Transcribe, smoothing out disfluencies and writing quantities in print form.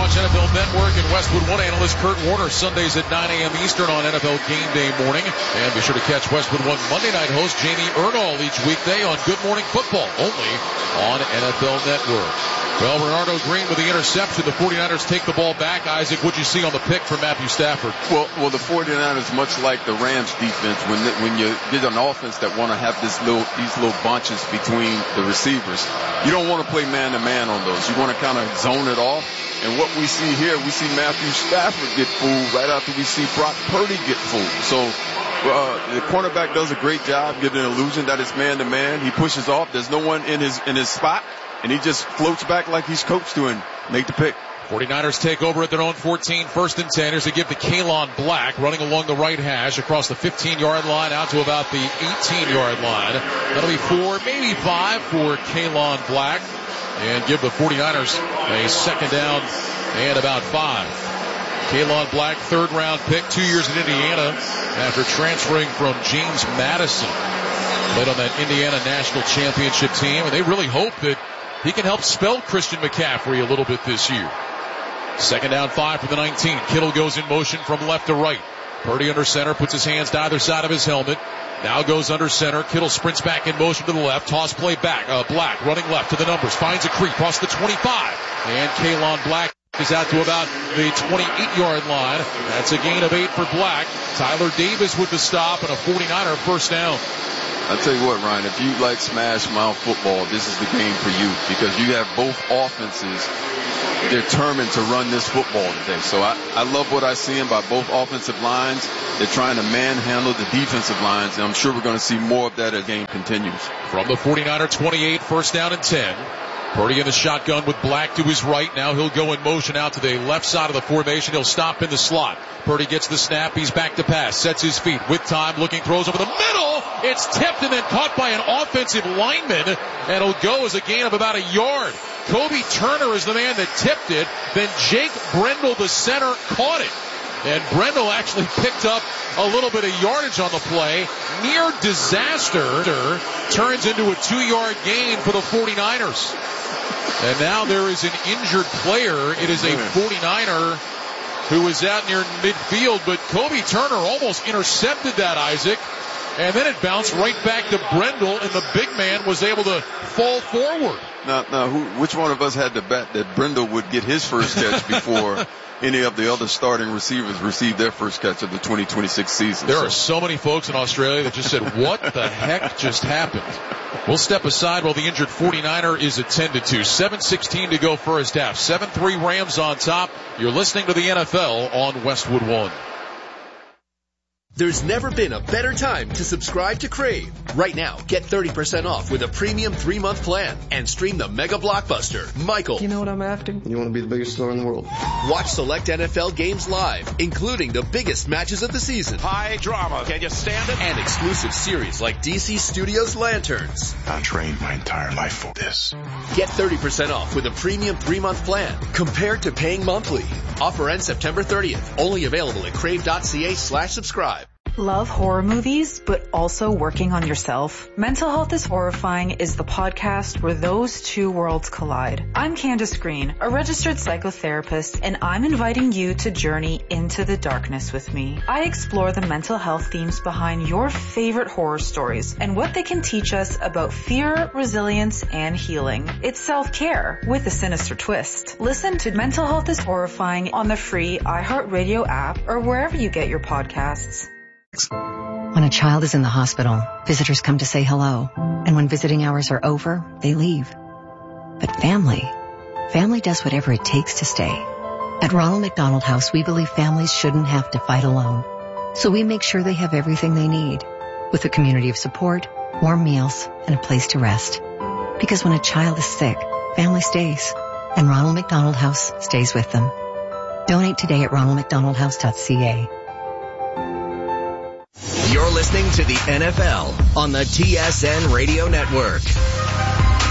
watch NFL Network and Westwood One analyst Kurt Warner Sundays at 9 a.m. Eastern on NFL Game Day morning. And be sure to catch Westwood One Monday night host Jamie Ernall each weekday on Good Morning Football, only on NFL Network. Well, Bernardo Green with the interception. The 49ers take the ball back. Isaac, what'd you see on the pick from Matthew Stafford? Well, the 49ers, much like the Rams defense, when you get an offense that want to have these little bunches between the receivers, you don't want to play man-to-man on those. You want to kind of zone it off. And what we see here, we see Matthew Stafford get fooled right after we see Brock Purdy get fooled. So the cornerback does a great job getting an illusion that it's man-to-man. He pushes off. There's no one in his spot. And he just floats back like he's coached to and make the pick. 49ers take over at their own 14, 1st and 10. Here's a give to Kalon Black, running along the right hash across the 15-yard line out to about the 18-yard line. That'll be 4, maybe 5 for Kalon Black. And give the 49ers a second down and about 5. Kalon Black, 3rd-round pick, 2 years in Indiana after transferring from James Madison. Played on that Indiana National Championship team, and they really hope that he can help spell Christian McCaffrey a little bit this year. Second down 5 for the 19. Kittle goes in motion from left to right. Purdy under center, puts his hands to either side of his helmet. Now goes under center. Kittle sprints back in motion to the left. Toss play back. Black running left to the numbers. Finds a creep across the 25. And Kalon Black is out to about the 28-yard line. That's a gain of 8 for Black. Tyler Davis with the stop and a 49er first down. I'll tell you what, Ryan, if you like smash mouth football, this is the game for you because you have both offenses determined to run this football today. So I love what I see about both offensive lines. They're trying to manhandle the defensive lines, and I'm sure we're going to see more of that as the game continues. From the 49er 28, 1st down and 10. Purdy in the shotgun with Black to his right. Now he'll go in motion out to the left side of the formation. He'll stop in the slot. Purdy gets the snap. He's back to pass. Sets his feet with time. Looking, throws over the middle. It's tipped and then caught by an offensive lineman. And it'll go as a gain of about a yard. Kobe Turner is the man that tipped it. Then Jake Brendel, the center, caught it. And Brendel actually picked up a little bit of yardage on the play. Near disaster turns into a 2-yard gain for the 49ers. And now there is an injured player. It is a 49er who is out near midfield, but Kobe Turner almost intercepted that, Isaac. And then it bounced right back to Brendel, and the big man was able to fall forward. Now, which one of us had to bet that Brendel would get his first catch before any of the other starting receivers received their first catch of the 2026 season? There are so many folks in Australia that just said, what the heck just happened? We'll step aside while the injured 49er is attended to. 7:16 to go first half. 7-3 Rams on top. You're listening to the NFL on Westwood One. There's never been a better time to subscribe to Crave. Right now, get 30% off with a premium 3-month plan and stream the mega blockbuster, Michael. You know what I'm after? You want to be the biggest star in the world. Watch select NFL games live, including the biggest matches of the season. High drama. Can you stand it? And exclusive series like DC Studios Lanterns. I trained my entire life for this. Get 30% off with a premium 3-month plan compared to paying monthly. Offer ends September 30th. Only available at crave.ca/subscribe. Love horror movies, but also working on yourself? Mental Health is Horrifying is the podcast where those two worlds collide. I'm Candace Green, a registered psychotherapist, and I'm inviting you to journey into the darkness with me. I explore the mental health themes behind your favorite horror stories and what they can teach us about fear, resilience, and healing. It's self-care with a sinister twist. Listen to Mental Health is Horrifying on the free iHeartRadio app or wherever you get your podcasts. When a child is in the hospital, visitors come to say hello. And when visiting hours are over, they leave. But family does whatever it takes to stay. At Ronald McDonald House, we believe families shouldn't have to fight alone. So we make sure they have everything they need, with a community of support, warm meals, and a place to rest. Because when a child is sick, family stays. And Ronald McDonald House stays with them. Donate today at ronaldmcdonaldhouse.ca. You're listening to the NFL on the TSN Radio Network.